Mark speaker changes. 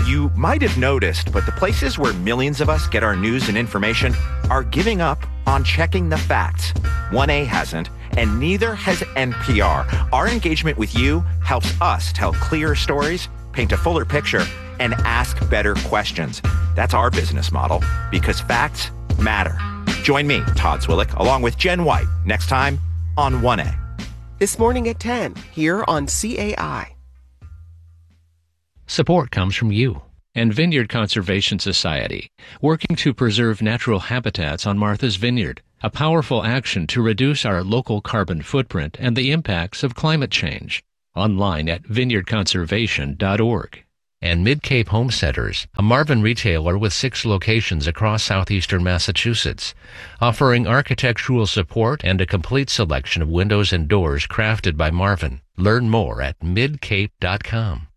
Speaker 1: You might have noticed, but the places where millions of us get our news and information are giving up on checking the facts. 1A hasn't, and neither has NPR. Our engagement with you helps us tell clearer stories, paint a fuller picture, and ask better questions. That's our business model, because facts matter. Join me, Todd Zwillich, along with Jen White, next time on 1A.
Speaker 2: This morning at 10, here on CAI.
Speaker 3: Support comes from you and Vineyard Conservation Society, working to preserve natural habitats on Martha's Vineyard, a powerful action to reduce our local carbon footprint and the impacts of climate change. Online at vineyardconservation.org. And Mid-Cape Homesteaders, a Marvin retailer with 6 locations across southeastern Massachusetts, offering architectural support and a complete selection of windows and doors crafted by Marvin. Learn more at midcape.com.